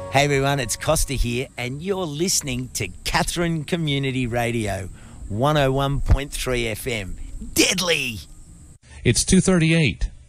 Hey everyone, it's Costa here, and you're listening to Katherine Community Radio, 101.3 FM. Deadly! It's 2:38.